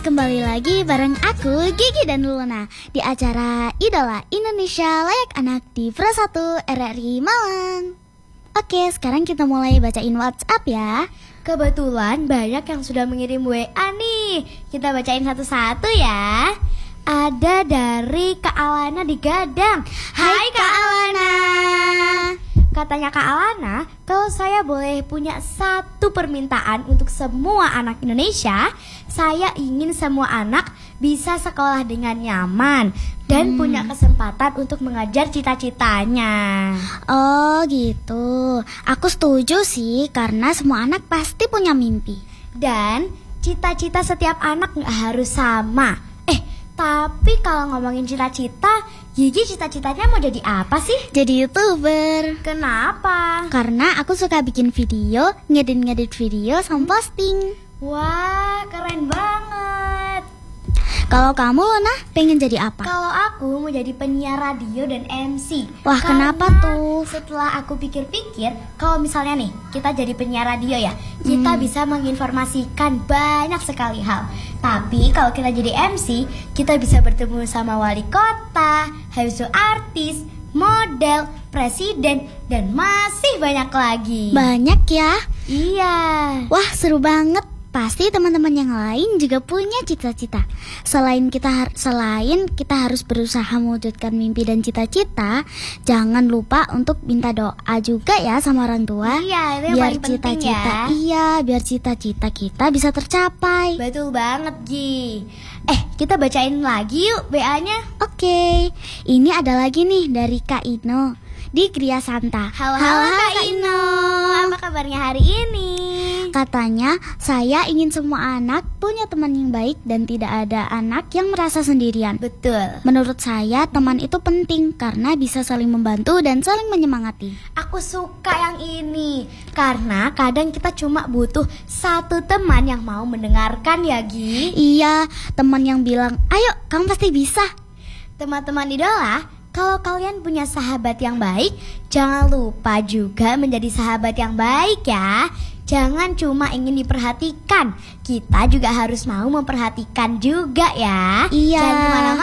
kembali lagi bareng aku, Gigi dan Luna, di acara Idola Indonesia Layak Anak di Pro 1 RRI Malang. Oke, sekarang kita mulai bacain WhatsApp ya. Kebetulan banyak yang sudah mengirim WA nih. Kita bacain satu-satu ya. Ada dari Kak Alana di Gadang. Hai Kak Alana. Katanya Kak Alana, kalau saya boleh punya satu permintaan untuk semua anak Indonesia, saya ingin semua anak bisa sekolah dengan nyaman dan punya kesempatan untuk mengajar cita-citanya. Oh gitu, aku setuju sih karena semua anak pasti punya mimpi. Dan cita-cita setiap anak gak harus sama. Tapi kalau ngomongin cita-cita, Gigi cita-citanya mau jadi apa sih? Jadi YouTuber. Kenapa? Karena aku suka bikin video, ngedit video sama posting. Wah, keren banget. Kalau kamu Luna, pengen jadi apa? Kalau aku mau jadi penyiar radio dan MC. Wah, kenapa tuh? Setelah aku pikir-pikir, kalau misalnya nih kita jadi penyiar radio ya, kita bisa menginformasikan banyak sekali hal. Tapi kalau kita jadi MC, kita bisa bertemu sama wali kota, habis itu artis, model, presiden, dan masih banyak lagi. Banyak ya? Iya. Wah, seru banget. Pasti teman-teman yang lain juga punya cita-cita. Selain kita harus berusaha mewujudkan mimpi dan cita-cita, jangan lupa untuk minta doa juga ya sama orang tua. Iya, itu yang biar paling penting cita-cita, ya. Iya, biar cita-cita kita bisa tercapai. Betul banget, Gi. Kita bacain lagi yuk WA-nya. Oke, ini ada lagi nih dari Kak Ino di Gria Santa. Halo Kak Ino. Apa kabarnya hari ini? Katanya, saya ingin semua anak punya teman yang baik dan tidak ada anak yang merasa sendirian. Betul. Menurut saya, teman itu penting karena bisa saling membantu dan saling menyemangati. Aku suka yang ini karena kadang kita cuma butuh satu teman yang mau mendengarkan ya, Gi. Iya, teman yang bilang, ayo kamu pasti bisa. Teman-teman idola, kalau kalian punya sahabat yang baik, jangan lupa juga menjadi sahabat yang baik ya. Jangan cuma ingin diperhatikan, kita juga harus mau memperhatikan juga ya. Iya. Jangan kemana-mana.